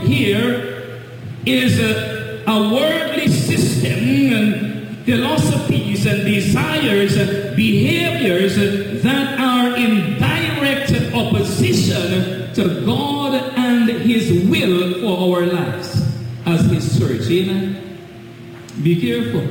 here is a worldly system and philosophies and desires and behaviors that are in direct opposition to God and His will for our lives as His church. Amen? Be careful.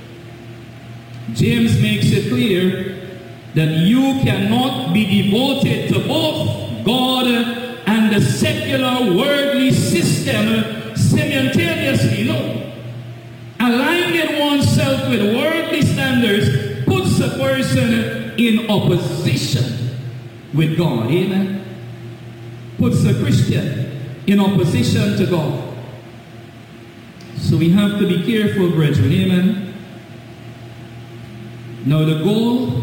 James makes it clear that you cannot be devoted to both God and the secular worldly system simultaneously. No. Aligning oneself with worldly standards puts a person in opposition with God. Amen. Puts a Christian in opposition to God. So we have to be careful, brethren. Amen. Now the goal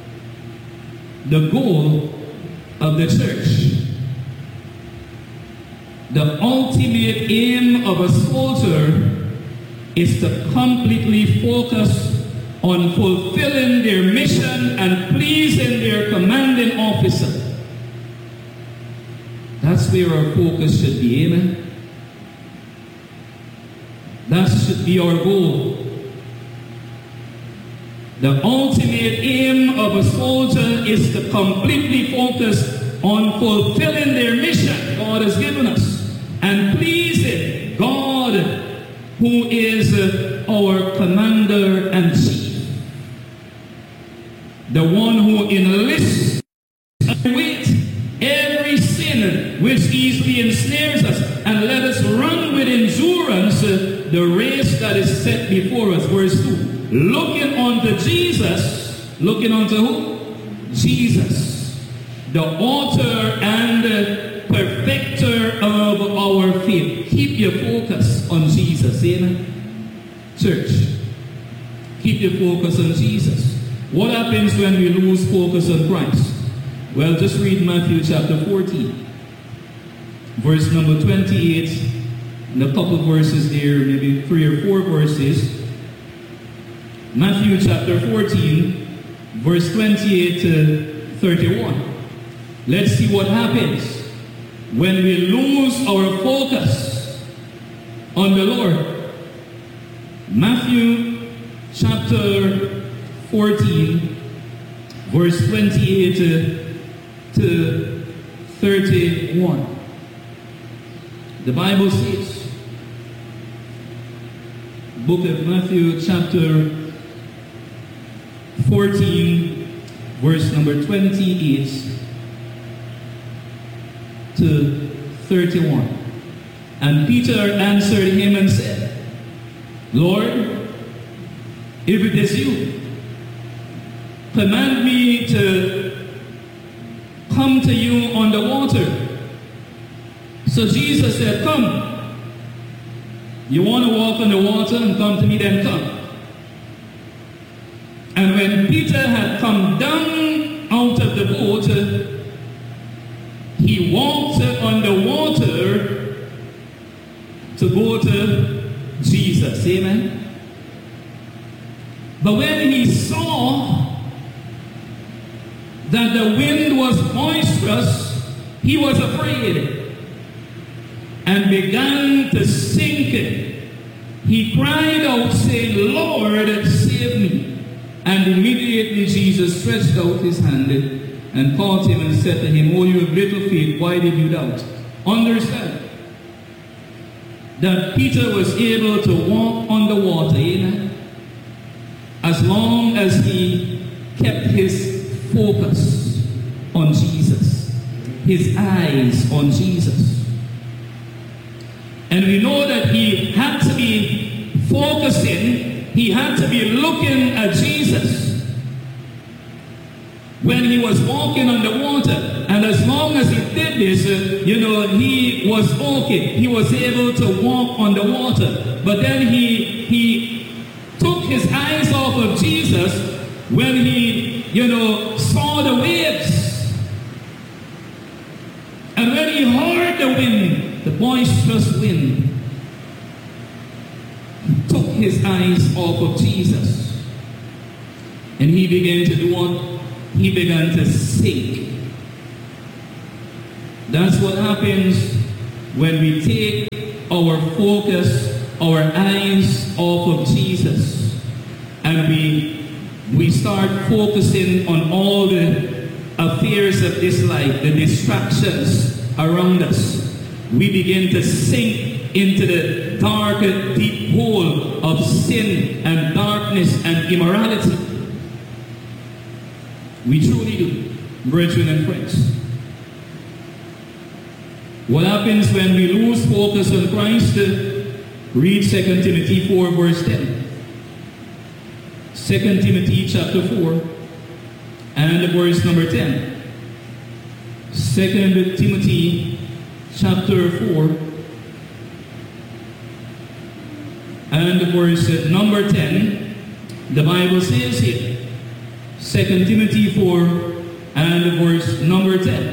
of the church, the ultimate aim of a soldier is to completely focus on fulfilling their mission and pleasing their commanding officer. That's where our focus should be, amen? That should be our goal. The ultimate aim of a soldier is to completely focus on fulfilling their mission God has given us and pleasing God, who is our commander and chief, the one who enlists with every sin which easily ensnares us, and let us run with endurance the race that is set before us. Verse 2. Looking unto Jesus. Looking unto who? Jesus, the author and perfecter of our faith. Keep your focus on Jesus. Amen. Church, keep your focus on Jesus. What happens when we lose focus on Christ? Well, just read Matthew chapter 14, verse number 28, and a couple verses there, maybe 3 or 4 verses. Matthew chapter 14, verse 28 to 31. Let's see what happens when we lose our focus on the Lord. Matthew chapter 14, verse 28 to 31. The Bible says, book of Matthew chapter 14, verse number 28 to 31. And Peter answered him and said, Lord, if it is you, command me to come to you on the water. So Jesus said, come. You want to walk on the water and come to me, then come. And when Peter had come down out of the boat, he walked on the water to go to Jesus. Amen. But when he saw that the wind was boisterous, he was afraid and began to sink. He cried out, saying, Lord, save me. And immediately Jesus stretched out his hand and caught him and said to him, O you of little faith, why did you doubt? Understand that Peter was able to walk on the water, amen, as long as he kept his focus on Jesus, his eyes on Jesus. And we know that he had to be focusing, he had to be looking at Jesus when he was walking on the water. And as long as he did this, he was okay. He was able to walk on the water. But then he took his eyes off of Jesus when he, saw the waves. And when he heard the wind, the boisterous wind, he took his eyes off of Jesus. And he began to do what? He began to sink. That's what happens when we take our focus, our eyes off of Jesus, and we start focusing on all the affairs of this life, the distractions around us, we begin to sink into the dark, deep hole of sin and darkness and immorality. We truly do, brethren and friends. What happens when we lose focus on Christ? Read 2 Timothy 4 verse 10. 2 Timothy chapter 4 and verse number 10. 2 Timothy chapter 4 and verse number 10. The Bible says here, 2 Timothy 4 and verse number 10.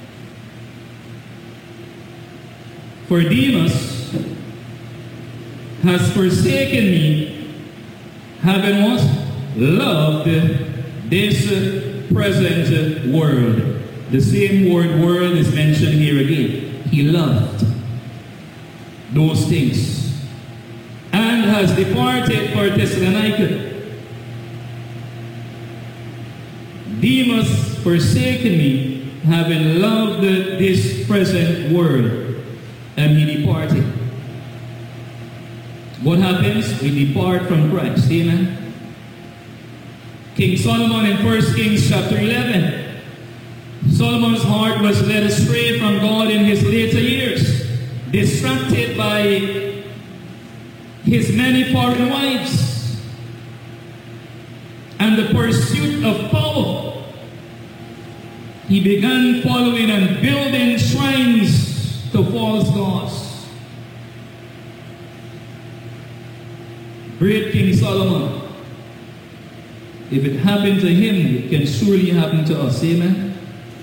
For Demas has forsaken me, having what? Loved this present world. The same word world is mentioned here again. He loved those things and has departed for Thessalonica. Demas forsaken me, having loved this present world, and he departed. What happens? We depart from Christ. Amen. King Solomon in 1 Kings chapter 11. Solomon's heart was led astray from God in his later years, distracted by his many foreign wives and the pursuit of power. He began following and building shrines to false gods. Great King Solomon. If it happened to him, it can surely happen to us. Amen.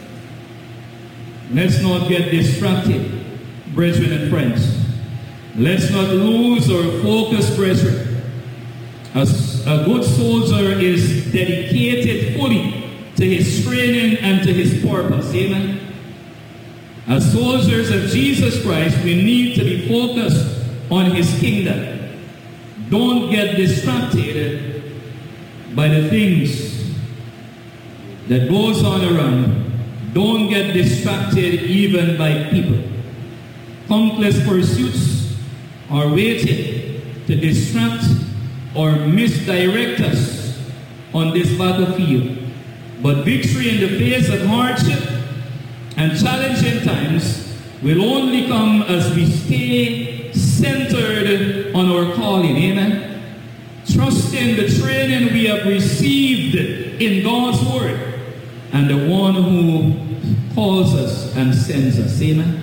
Let's not get distracted, brethren and friends. Let's not lose our focus, brethren. As a good soldier is dedicated fully to his training and to his purpose. Amen. As soldiers of Jesus Christ, we need to be focused on his kingdom. Don't get distracted by the things that goes on around. Don't get distracted even by people. Countless pursuits are waiting to distract or misdirect us on this battlefield. But victory in the face of hardship and challenging times will only come as we stay centered on our calling. Amen. Trusting the training we have received in God's word and the one who calls us and sends us. Amen.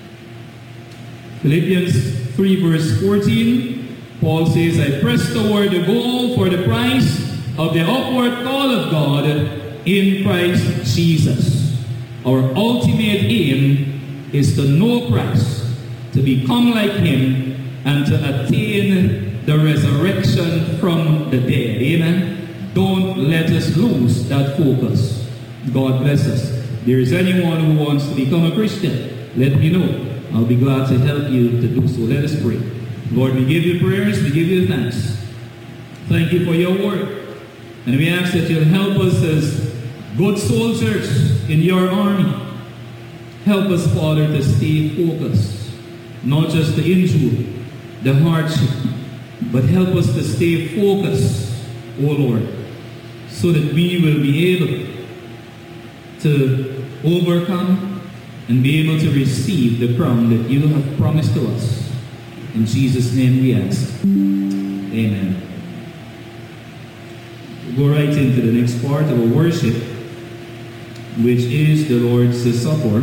Philippians 3 verse 14, Paul says, I press toward the goal for the prize of the upward call of God in Christ Jesus. Our ultimate aim is to know Christ, to become like him, and to attain the resurrection from the dead. Amen. Don't let us lose that focus. God bless us. If there is anyone who wants to become a Christian, let me know. I'll be glad to help you to do so. Let us pray. Lord, we give you prayers, we give you thanks. Thank you for your word. And we ask that you'll help us as good soldiers in your army. Help us, Father, to stay focused, not just the injury, the hardship, but help us to stay focused, O Lord, so that we will be able to overcome and be able to receive the crown that you have promised to us. In Jesus' name we ask. Amen. We'll go right into the next part of our worship, which is the Lord's Supper.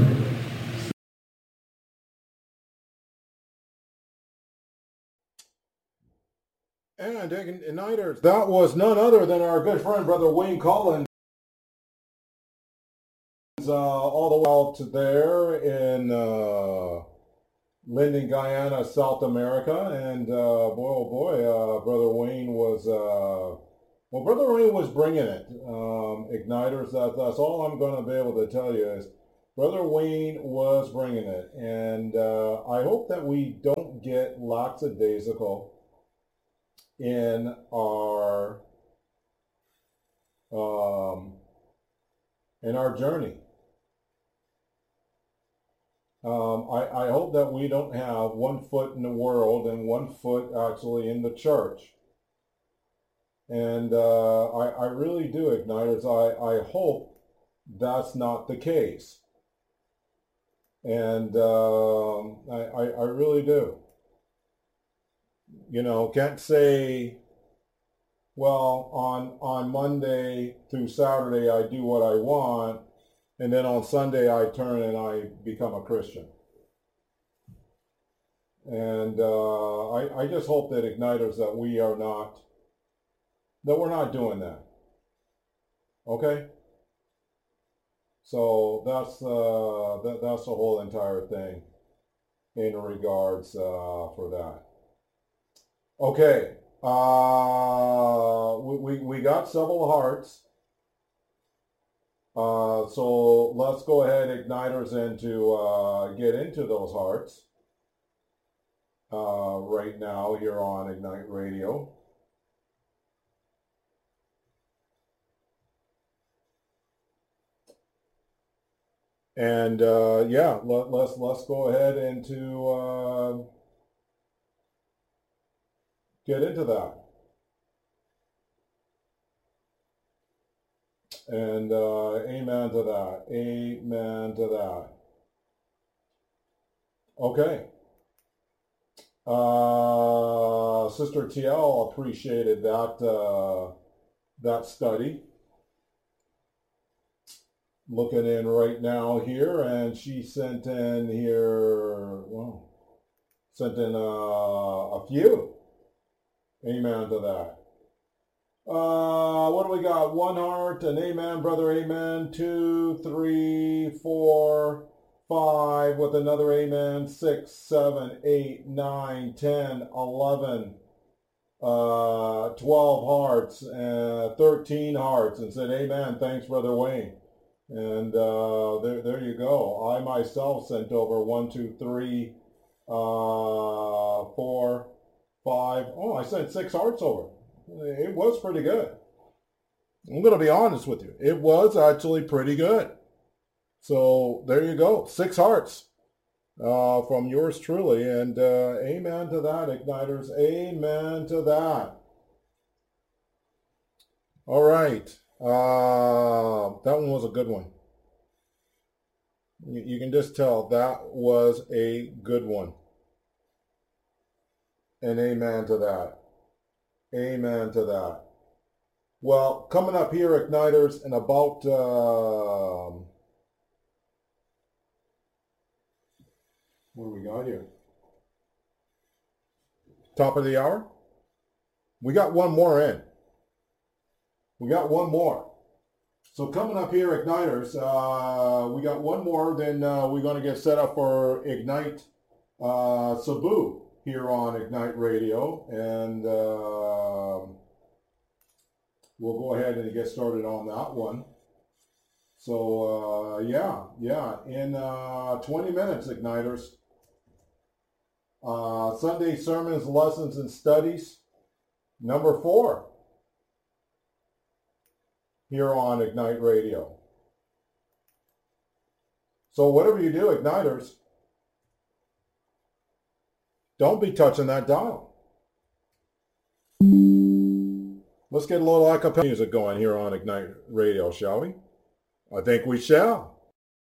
And igniters, that was none other than our good friend, Brother Wayne Collins, all the way out there in Linden, Guyana, South America. And boy, oh boy, Brother Wayne was bringing it. Igniters, that's all I'm going to be able to tell you is Brother Wayne was bringing it. And I hope that we don't get lackadaisical in our journey. I hope that we don't have 1 foot in the world and 1 foot actually in the church. And I really do, Igniters. I hope that's not the case. And I really do. You know, can't say, well, on Monday through Saturday I do what I want, and then on Sunday I turn and I become a Christian. And I just hope that Igniters that we're not doing that. Okay? So that's the whole entire thing in regards for that. Okay, we got several hearts. So let's go ahead, Igniters, and to get into those hearts right now here on Ignite Radio. And yeah, let's go ahead and to get into that. And amen to that. Amen to that. Okay. Sister TL appreciated that study. Looking in right now here, and she sent in here, well, sent in a few. Amen to that. What do we got? 1 heart, an amen, brother, amen. 2, 3, 4, 5 with another amen. 6, 7, 8, 9, 10, 11, 12 hearts, 13 hearts, and said amen. Thanks, Brother Wayne. And there you go. I myself sent over 1, 2, 3, 4, 5. Oh, I sent 6 hearts over. It was pretty good. I'm going to be honest with you. It was actually pretty good. So there you go. 6 hearts from yours truly. And amen to that, Igniters. Amen to that. All right. That one was a good one. You can just tell that was a good one. And amen to that. Amen to that. Well, coming up here, Igniters, in about what do we got here? Top of the hour? We got one more in. We got one more. So coming up here, Igniters, we got one more, then we're going to get set up for Ignite Cebu here on Ignite Radio, and we'll go ahead and get started on that one. So yeah, in 20 minutes, Igniters. Sunday Sermons, Lessons, and Studies, number 4. Here on Ignite Radio. So whatever you do, Igniters, don't be touching that dial. Let's get a little acapella music going here on Ignite Radio, shall we? I think we shall.